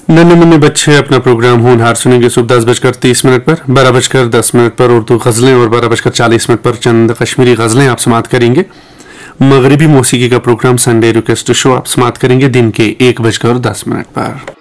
नन्हे मुन्ने बच्चे अपना प्रोग्राम होनहार सुनेंगे सुबह 10:30 पर, 12:10 पर उर्दू गजलें और 12:40 पर चंद कश्मीरी गजलें आप समात करेंगे। मगरिबी मौसीकी का प्रोग्राम संडे रिक्वेस्ट शो आप समात करेंगे दिन के 1:10 पर।